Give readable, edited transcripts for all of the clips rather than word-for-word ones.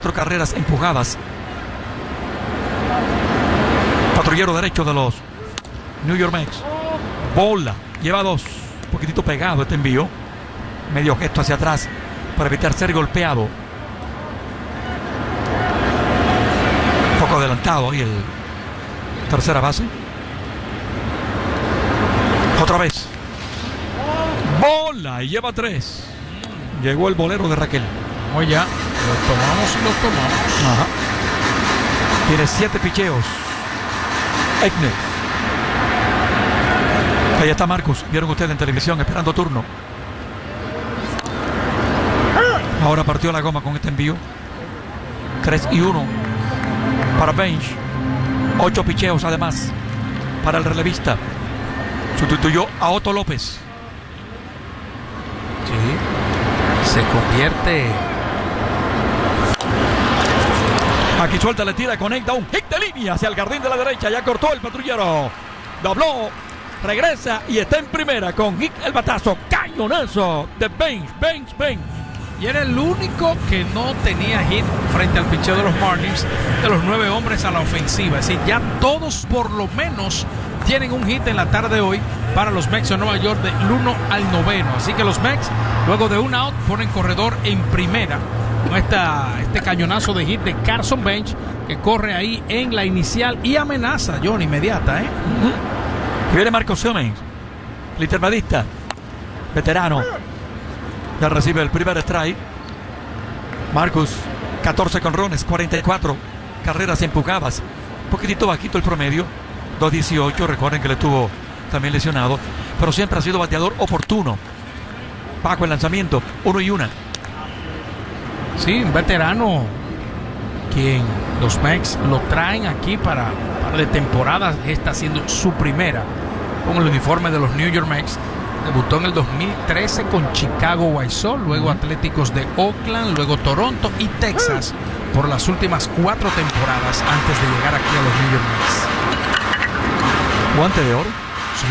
4 carreras empujadas. Patrullero derecho de los New York Mets. Bola, lleva 2. Un poquitito pegado este envío. Medio gesto hacia atrás para evitar ser golpeado. Un poco adelantado ahí el tercera base. Otra vez. Bola y lleva 3. Llegó el bolero de Raquel. Oye, ya, los tomamos y los tomamos. Ajá. Tiene 7 picheos. Eckner. Ahí está Marcus. Vieron ustedes en televisión esperando turno. Ahora partió la goma con este envío. 3-1 para Bench. 8 picheos además para el relevista. Sustituyó a Otto López. Sí, se convierte. Aquí suelta, le tira, conecta un hit de línea hacia el jardín de la derecha. Ya cortó el patrullero. Dobló, regresa y está en primera con hit el batazo. Cañonazo de Bench. Y era el único que no tenía hit frente al picheo de los Marlins, de los 9 hombres a la ofensiva. Es decir, ya todos por lo menos tienen un hit en la tarde de hoy para los Mets de Nueva York del 1 al 9. Así que los Mets, luego de un out, ponen corredor en primera con este cañonazo de hit de Carson Bench, que corre ahí en la inicial y amenaza, John, inmediata. Viene Marcus Semien, el intermedista, veterano. Ya recibe el primer strike. Marcus, 14 jonrones, 44 carreras empujadas. Un poquitito bajito el promedio. 2.18, recuerden que le estuvo también lesionado. Pero siempre ha sido bateador oportuno. Bajo el lanzamiento, 1-1. Sí, un veterano quien los Mets lo traen aquí para de temporada. Está haciendo su primera con el uniforme de los New York Mets. Debutó en el 2013 con Chicago White Sox, luego Atléticos de Oakland, luego Toronto y Texas por las últimas 4 temporadas antes de llegar aquí a los New York Mets. Guante de oro. Sí,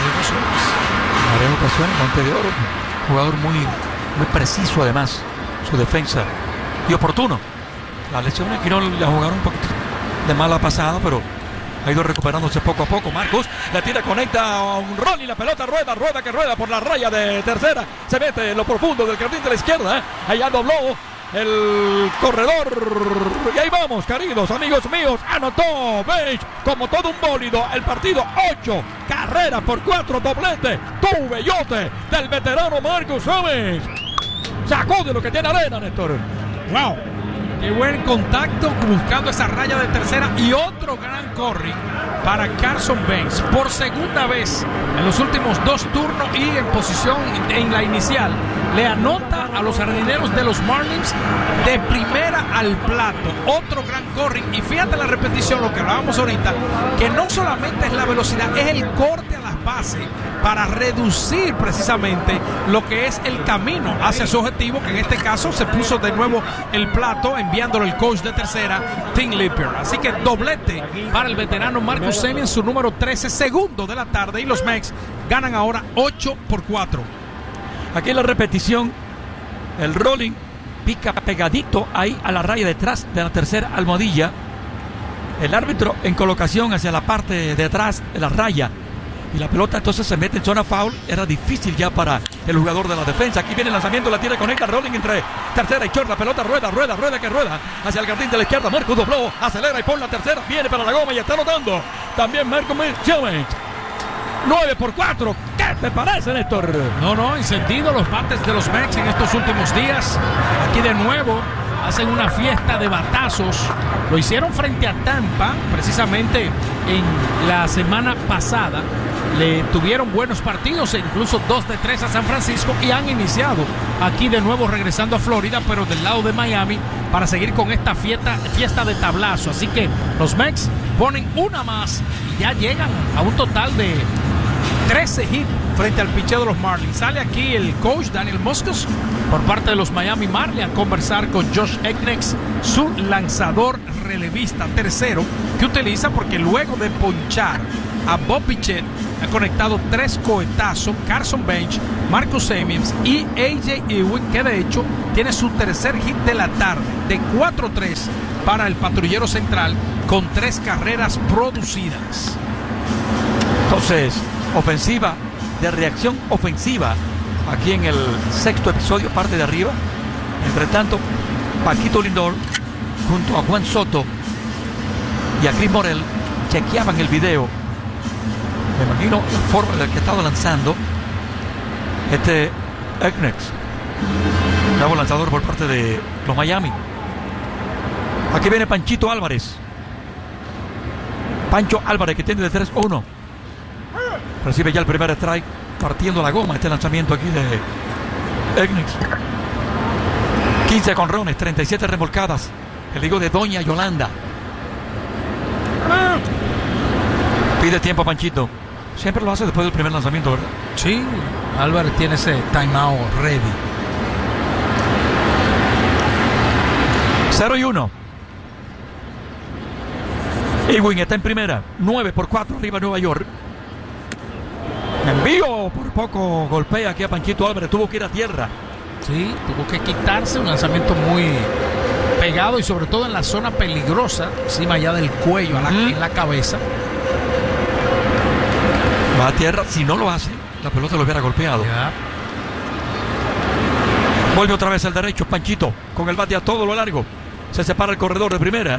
varias ocasiones, guante de oro. Jugador muy preciso además, su defensa. Y oportuno. La lesión aquí no la jugaron un poquito de mala pasada, pero ha ido recuperándose poco a poco. Marcus la tira, conecta a un rol y la pelota rueda por la raya de tercera. Se mete en lo profundo del jardín de la izquierda. Allá dobló el corredor. Y ahí vamos, queridos amigos míos. Anotó Bench como todo un bólido. El partido 8 carreras por 4, doblete. Tu bellote del veterano Marcus Semien. Sacó de lo que tiene arena, Néstor. ¡Wow! Qué buen contacto buscando esa raya de tercera y otro gran corri para Carson Bench. Por segunda vez en los últimos 2 turnos y en posición en la inicial, le anota a los jardineros de los Marlins de primera al plato. Otro gran corri. Y fíjate la repetición, lo que hablábamos ahorita, que no solamente es la velocidad, es el corte a las bases para reducir precisamente lo que es el camino hacia su objetivo, que en este caso se puso de nuevo el plato, enviándolo el coach de tercera, Tim Lipper. Así que doblete para el veterano Marcus Semien, su número 13, segundo de la tarde, y los Mets ganan ahora 8-4. Aquí en la repetición, el rolling pica pegadito ahí a la raya detrás de la tercera almohadilla. El árbitro en colocación hacia la parte de atrás de la raya. Y la pelota entonces se mete en zona foul. Era difícil ya para el jugador de la defensa. Aquí viene el lanzamiento, la tira, conecta rolling entre tercera y short. La pelota rueda hacia el jardín de la izquierda. Marcus dobló, acelera y por la tercera. Viene para la goma y está anotando también Marcus Semien. 9-4. ¿Qué te parece, Néstor? No, encendido los bates de los Mets en estos últimos días. Aquí de nuevo hacen una fiesta de batazos. Lo hicieron frente a Tampa, precisamente en la semana pasada. Le tuvieron buenos partidos, incluso 2-3 a San Francisco, y han iniciado aquí de nuevo regresando a Florida, pero del lado de Miami, para seguir con esta fiesta de tablazo. Así que los Mets ponen una más y ya llegan a un total de 13 hits frente al picheo de los Marlins. Sale aquí el coach Daniel Moscos por parte de los Miami Marlins a conversar con Josh Eckner, su lanzador relevista tercero, que utiliza porque luego de ponchar a Bob Bichette. Ha conectado 3 cohetazos, Carson Bench, Marcus Semien y AJ Ewing, que de hecho tiene su tercer hit de la tarde, de 4-3 para el patrullero central, con 3 carreras producidas. Entonces, ofensiva de reacción ofensiva aquí en el 6º episodio, parte de arriba. Entre tanto, Paquito Lindor junto a Juan Soto y a Chris Morel chequeaban el video. Me imagino la forma en la que ha estado lanzando Eknex, nuevo lanzador por parte de los Miami. Aquí viene Panchito Álvarez. Pancho Álvarez, que tiene de 3-1. Recibe ya el primer strike, partiendo la goma este lanzamiento aquí de Eknex. 15 jonrones, 37 remolcadas. El hijo de Doña Yolanda. Pide tiempo a Panchito. Siempre lo hace después del primer lanzamiento, ¿verdad? Sí, Álvarez tiene ese timeout ready. 0-1. Ewing está en primera. 9-4 arriba Nueva York. Envío por poco golpea aquí a Panchito Álvarez. Tuvo que ir a tierra. Sí, tuvo que quitarse. Un lanzamiento muy pegado y sobre todo en la zona peligrosa, encima ya del cuello, en la cabeza. Va a tierra. Si no lo hace, la pelota lo hubiera golpeado. Ya. Vuelve otra vez al derecho Panchito con el bate a todo lo largo. Se separa el corredor de primera.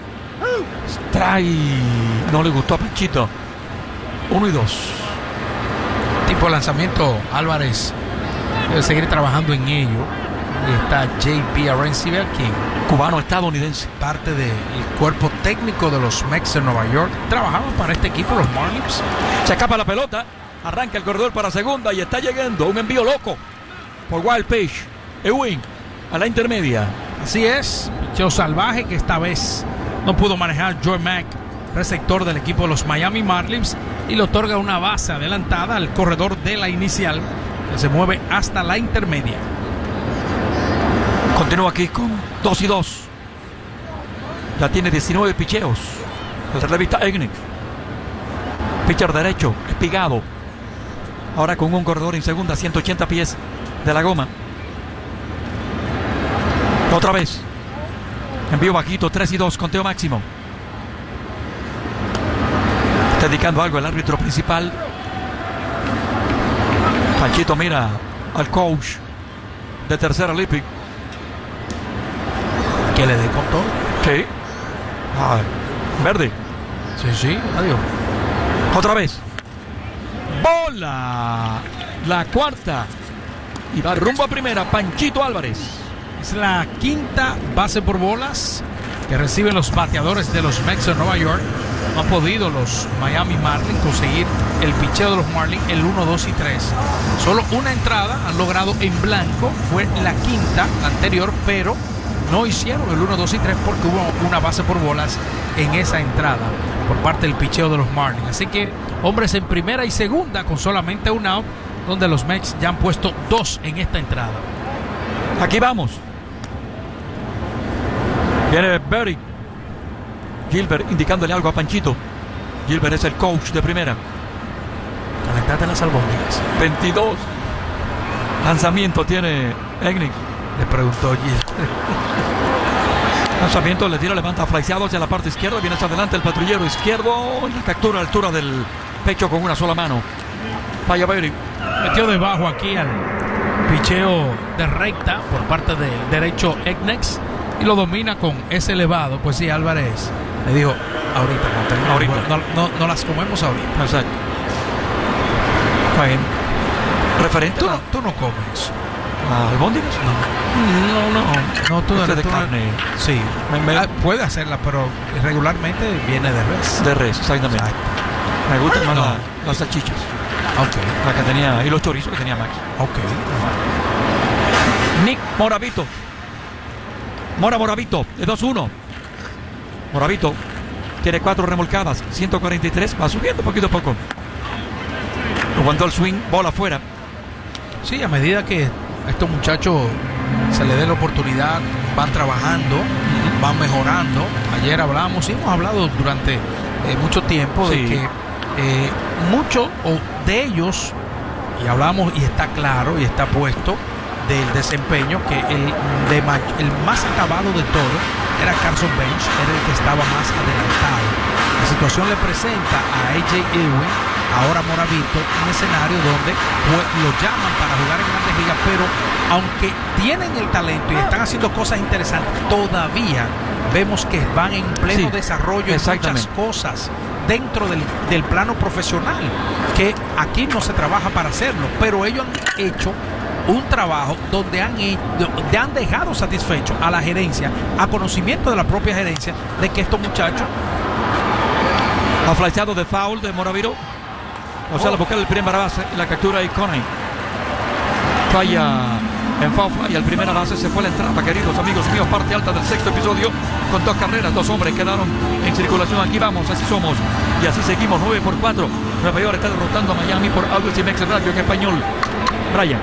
Strike. No le gustó a Panchito. 1-2. Tipo de lanzamiento, Álvarez debe seguir trabajando en ello. Y está JP Arencibia, quien cubano-estadounidense, parte del cuerpo técnico de los Mets de Nueva York. Trabajaba para este equipo, los Marlins. Se escapa la pelota, arranca el corredor para segunda y está llegando un envío loco por Wild Pitch. Ewing a la intermedia. Así es, picheo salvaje que esta vez no pudo manejar Joe Mack, receptor del equipo de los Miami Marlins, y le otorga una base adelantada al corredor de la inicial, que se mueve hasta la intermedia. Continúa aquí con 2-2. Ya tiene 19 picheos. El relevista Eknex. Pitcher derecho, espigado. Ahora con un corredor en segunda, 180 pies de la goma. Otra vez. Envío bajito, 3-2, conteo máximo. Está dedicando algo el árbitro principal. Panchito mira al coach de tercera Lipic. Que le dé con todo. Sí. Verde. Sí, adiós. Otra vez. Bola. La cuarta. Y va rumbo a primera. Panchito Álvarez. Es la quinta base por bolas que reciben los bateadores de los Mets de Nueva York. No han podido los Miami Marlins conseguir el picheo de los Marlins, el 1, 2 y 3. Solo una entrada han logrado en blanco. Fue la quinta, la anterior, pero no hicieron el 1, 2 y 3 porque hubo una base por bolas en esa entrada por parte del picheo de los Marlins. Así que hombres en primera y segunda con solamente un out, donde los Mets ya han puesto 2 en esta entrada. Aquí vamos. Viene Berry. Gilbert indicándole algo a Panchito. Gilbert es el coach de primera. Calentate las albóndigas. 22. Lanzamiento tiene Eknex. Le preguntó Gilbert. Lanzamiento, le tira, levanta flyseado hacia la parte izquierda. Viene hacia adelante el patrullero izquierdo. Y captura a la altura del pecho con una sola mano. Vaya Berry. Metió debajo aquí al picheo de recta por parte del derecho Eknex. Y lo domina con ese elevado. Pues sí, Álvarez le dijo ahorita. No las comemos ahorita. Exacto. Bien. Referente. Tú no comes. ¿Albóndigas? No, tú de carne. Sí. Puede hacerla, pero regularmente viene de res. De res, exactamente. Exacto. Me gustan más las salchichas. Ok. La que tenía, y los chorizos que tenía Max. Ok. Nick Moravito. Moravito, de 2-1. Moravito tiene 4 remolcadas, 143, va subiendo poquito a poco. Aguantó el swing, bola afuera. Sí, a medida que a estos muchachos se les dé la oportunidad, van trabajando, van mejorando. Ayer hablamos y hemos hablado durante mucho tiempo de que muchos de ellos, y hablamos y está claro y está puesto del desempeño, que el más acabado de todo era Carson Wentz, era el que estaba más adelantado. La situación le presenta a AJ Ewing, ahora Moravito, un escenario donde lo llaman para jugar en Grandes Ligas, pero aunque tienen el talento y están haciendo cosas interesantes, todavía vemos que van en pleno desarrollo en muchas cosas dentro del plano profesional, que aquí no se trabaja para hacerlo, pero ellos han hecho un trabajo donde han dejado satisfecho a la gerencia, a conocimiento de la propia gerencia, de que estos muchachos ha flasheado de foul de Moraviro. O sea, la buscar el primera base y la captura de Coney. Falla en foul fly. El primera base se fue a la entrada, queridos amigos míos. Parte alta del sexto episodio con 2 carreras, 2 hombres quedaron en circulación. Aquí vamos, así somos. Y así seguimos, 9-4. Nueva York está derrotando a Miami por Autos y Mex Radio en español. Brian.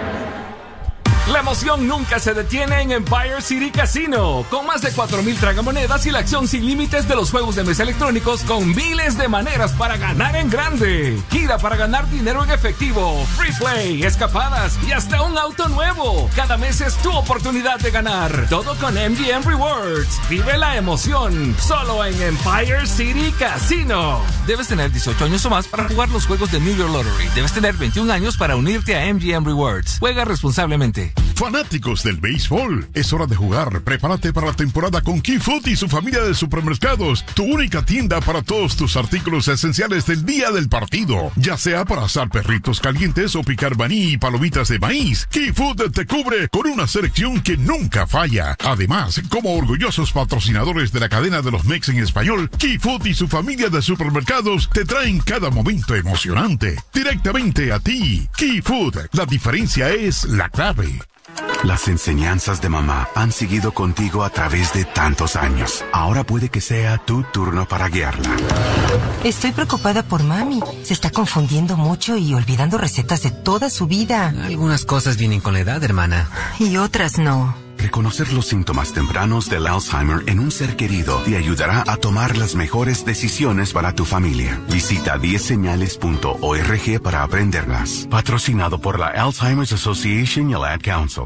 La emoción nunca se detiene en Empire City Casino. Con más de 4,000 tragamonedas y la acción sin límites de los juegos de mesa electrónicos con miles de maneras para ganar en grande. Gira para ganar dinero en efectivo, free play, escapadas y hasta un auto nuevo. Cada mes es tu oportunidad de ganar. Todo con MGM Rewards. Vive la emoción solo en Empire City Casino. Debes tener 18 años o más para jugar los juegos de New York Lottery. Debes tener 21 años para unirte a MGM Rewards. Juega responsablemente. Fanáticos del béisbol, es hora de jugar. Prepárate para la temporada con Key Food y su familia de supermercados, tu única tienda para todos tus artículos esenciales del día del partido, ya sea para asar perritos calientes o picar maní y palomitas de maíz. Key Food te cubre con una selección que nunca falla. Además, como orgullosos patrocinadores de la cadena de los Mex en español, Key Food y su familia de supermercados te traen cada momento emocionante directamente a ti. Key Food, la diferencia es la clave. Las enseñanzas de mamá han seguido contigo a través de tantos años. Ahora puede que sea tu turno para guiarla. Estoy preocupada por mami. Se está confundiendo mucho y olvidando recetas de toda su vida. Algunas cosas vienen con la edad, hermana. Y otras no. Reconocer los síntomas tempranos del Alzheimer en un ser querido te ayudará a tomar las mejores decisiones para tu familia. Visita 10señales.org para aprenderlas. Patrocinado por la Alzheimer's Association y el Ad Council.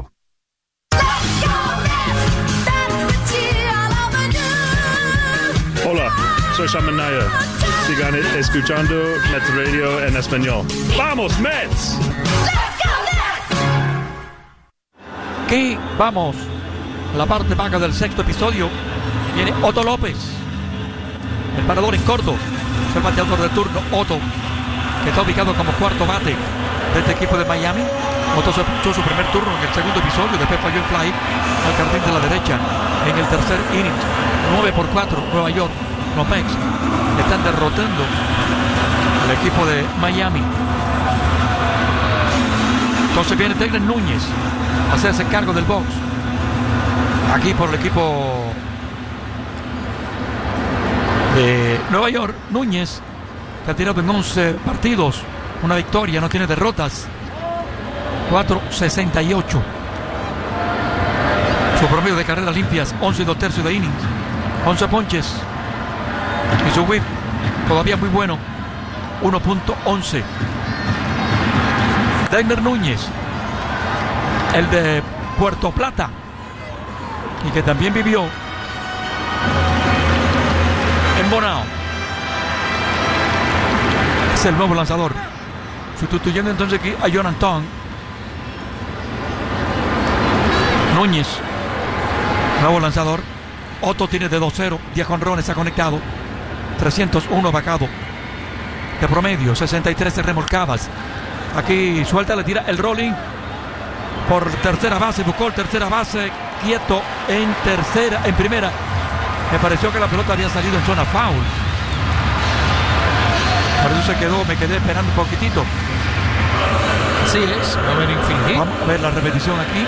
Hola, soy Shaman Naya. Sigan escuchando Mets Radio en español. ¡Vamos, Mets! Aquí vamos, la parte baja del sexto episodio. Viene Otto López, el parador en corto, es el bateador de turno. Otto, que está ubicado como cuarto bate de este equipo de Miami. Otto se pinchó su primer turno en el segundo episodio, después falló el fly al jardín de la derecha en el tercer inning. 9-4, Nueva York. Los Mex están derrotando al equipo de Miami. Entonces viene Tegner Núñez a hacerse cargo del box. Aquí por el equipo de Nueva York. Núñez, que ha tirado en 11 partidos, una victoria, no tiene derrotas. 4.68. Su promedio de carreras limpias, 11 2/3 de innings, 11 ponches. Y su whip todavía muy bueno, 1.11. Tegner Núñez, el de Puerto Plata, y que también vivió en Bonao, es el nuevo lanzador, sustituyendo entonces aquí a Jonathan Núñez, nuevo lanzador. Otto tiene de 2-0, 10 jonrones, ha conectado 301 bacado de promedio, 63 remolcadas. Aquí suelta, le tira el rolling por tercera base, buscó el tercera base, quieto en primera. Me pareció que la pelota había salido en zona foul. Por eso me quedé esperando un poquitito. Así es, va a haber infringir. Vamos a ver la repetición aquí.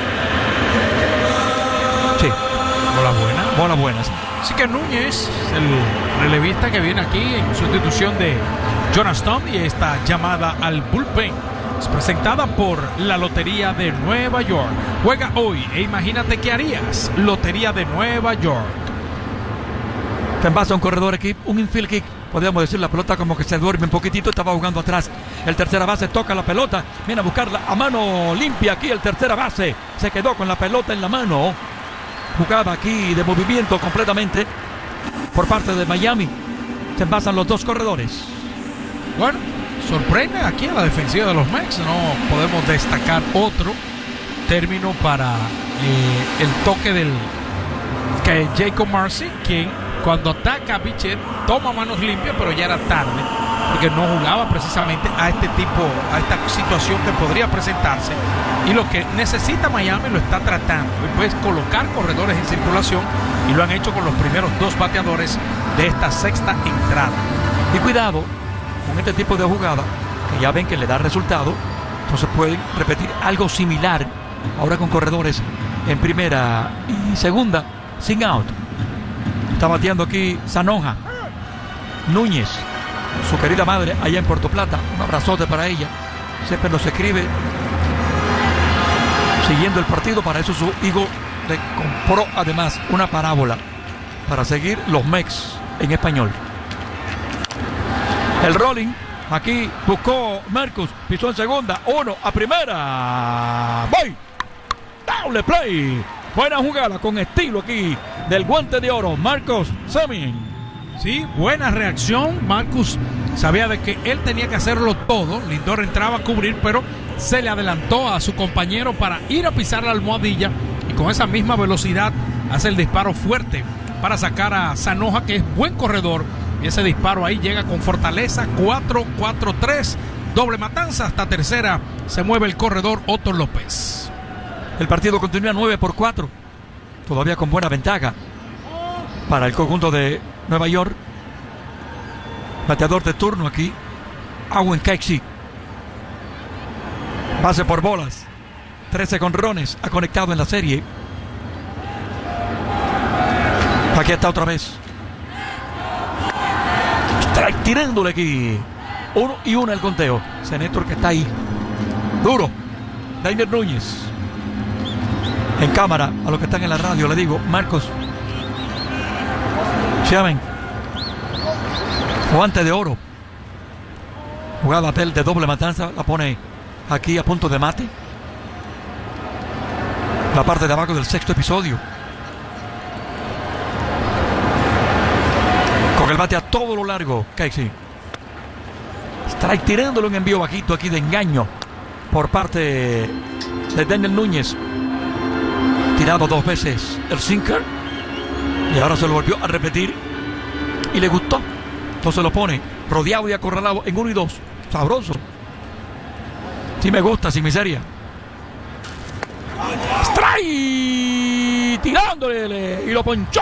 Sí. Bola buena. Así que Núñez, el relevista que viene aquí en sustitución de Jonas Tom, y esta llamada al bullpen es presentada por la Lotería de Nueva York. Juega hoy e imagínate qué harías. Lotería de Nueva York. Se envasa un corredor aquí, un infield kick. Podríamos decir, la pelota como que se duerme un poquitito. Estaba jugando atrás. El tercera base toca la pelota. Viene a buscarla a mano limpia aquí. El tercera base se quedó con la pelota en la mano. Jugada aquí de movimiento completamente por parte de Miami. Se envasan los dos corredores. Bueno, sorprende aquí a la defensiva de los Mets. No podemos destacar otro término para el toque del que Jacob Marcy, quien cuando ataca a Bichette toma manos limpias, pero ya era tarde porque no jugaba precisamente a este tipo, a esta situación que podría presentarse, y lo que necesita Miami lo está tratando, y pues colocar corredores en circulación, y lo han hecho con los primeros dos bateadores de esta sexta entrada. Y cuidado con este tipo de jugada, que ya ven que le da resultado. Entonces pueden repetir algo similar ahora con corredores en primera y segunda sin out. Está bateando aquí Sanoja. Núñez, su querida madre allá en Puerto Plata, un abrazote para ella. Siempre nos escribe siguiendo el partido. Para eso su hijo le compró además una parábola para seguir los Mets en español. El rolling aquí buscó Marcus, pisó en segunda, uno a primera. ¡Voy! ¡Doble play! Buena jugada con estilo aquí del guante de oro, Marcus Semien. Sí, buena reacción. Marcus sabía de que él tenía que hacerlo todo. Lindor entraba a cubrir, pero se le adelantó a su compañero para ir a pisar la almohadilla, y con esa misma velocidad hace el disparo fuerte para sacar a Sanoja, que es buen corredor, y ese disparo ahí llega con fortaleza. 4-4-3, doble matanza. Hasta tercera se mueve el corredor Otto López. El partido continúa 9-4, todavía con buena ventaja para el conjunto de Nueva York. Bateador de turno aquí, Owen Kexy. Base por bolas, 13 jonrones ha conectado en la serie. Aquí está otra vez. Strike tirándole aquí. 1-1 el conteo. Senator que está ahí. Duro. Dainer Núñez. En cámara, a los que están en la radio, le digo, Marcos Semien, guante de oro. Jugada de doble matanza, la pone aquí a punto de mate. La parte de abajo del sexto episodio. Con el bate a todo lo largo, Casey. Strike tirándolo en envío bajito aquí de engaño por parte de Daniel Núñez. Tirado dos veces el sinker, y ahora se lo volvió a repetir y le gustó. Entonces lo pone rodeado y acorralado en 1 y 2. Sabroso. Sí me gusta, sin miseria. Strike tirándole, y lo ponchó.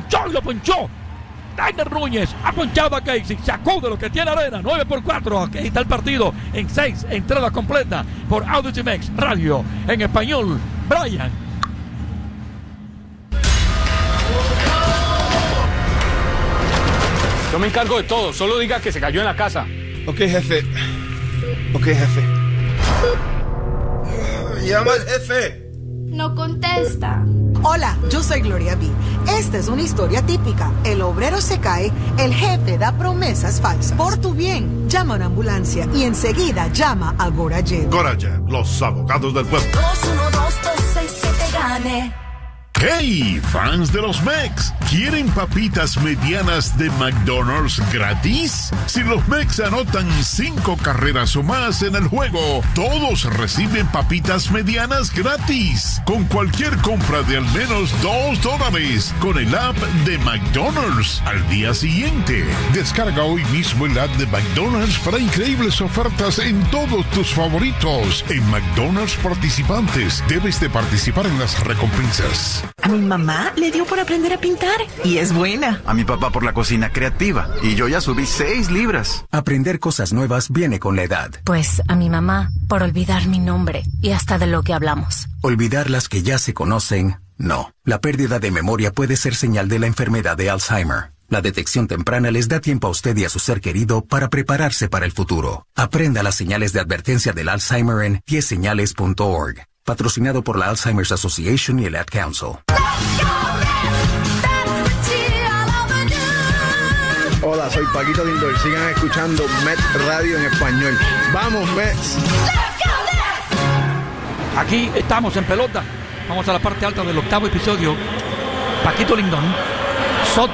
Dainer Núñez ha ponchado a Casey, sacude lo que tiene arena. 9-4, aquí está el partido en 6 entradas completas por Audacy Mex Radio en español. Brian. Yo me encargo de todo, solo diga que se cayó en la casa. Ok, jefe. Llama al jefe. No contesta. Hola, yo soy Gloria B. Esta es una historia típica. El obrero se cae, el jefe da promesas falsas. Por tu bien, llama a una ambulancia y enseguida llama a Gorajet. Gorajet, los abogados del pueblo. 212-267-GANE. ¡Hey, fans de los Mets! ¿Quieren papitas medianas de McDonald's gratis? Si los Mets anotan 5 carreras o más en el juego, todos reciben papitas medianas gratis. Con cualquier compra de al menos $2 con el app de McDonald's al día siguiente. Descarga hoy mismo el app de McDonald's para increíbles ofertas en todos tus favoritos. En McDonald's participantes, debes de participar en las recompensas. A mi mamá le dio por aprender a pintar y es buena. A mi papá por la cocina creativa y yo ya subí 6 libras. Aprender cosas nuevas viene con la edad. Pues a mi mamá por olvidar mi nombre y hasta de lo que hablamos. Olvidar las que ya se conocen, no. La pérdida de memoria puede ser señal de la enfermedad de Alzheimer. La detección temprana les da tiempo a usted y a su ser querido para prepararse para el futuro. Aprenda las señales de advertencia del Alzheimer en 10señales.org. Patrocinado por la Alzheimer's Association y el Ad Council. Hola, soy Paquito Lindor. Sigan escuchando Mets Radio en español. ¡Vamos, Mets! Aquí estamos en pelota. Vamos a la parte alta del octavo episodio. Paquito Lindón